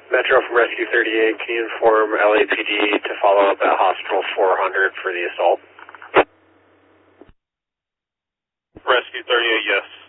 Metro from Rescue 38, can you inform LAPD to follow up at Hospital 400 for the assault? Rescue 38, yes.